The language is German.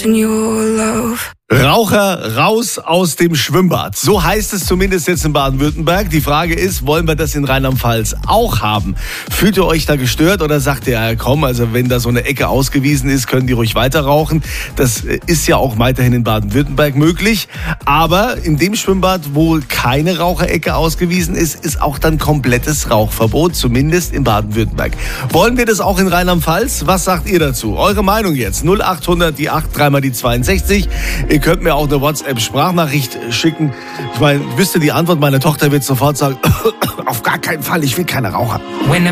lost in your love. Raucher raus aus dem Schwimmbad. So heißt es zumindest jetzt in Baden-Württemberg. Die Frage ist, wollen wir das in Rheinland-Pfalz auch haben? Fühlt ihr euch da gestört oder sagt ihr, ja, komm, also wenn da so eine Ecke ausgewiesen ist, können die ruhig weiter rauchen. Das ist ja auch weiterhin in Baden-Württemberg möglich. Aber in dem Schwimmbad, wo keine Raucherecke ausgewiesen ist, ist auch dann komplettes Rauchverbot, zumindest in Baden-Württemberg. Wollen wir das auch in Rheinland-Pfalz? Was sagt ihr dazu? Eure Meinung jetzt. 0800 die 8 3 mal die 62. Ihr könnt mir auch eine WhatsApp-Sprachnachricht schicken. Ich meine, wisst ihr die Antwort? Meine Tochter wird sofort sagen, auf gar keinen Fall, ich will keine Raucher.